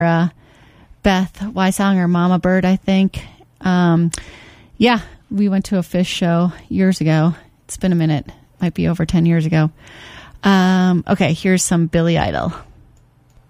Beth Wysong or Mama Bird, I think. Yeah, we went to a Fish show years ago. It's been a minute. Might be over 10 years ago. Okay, here's some Billy Idol.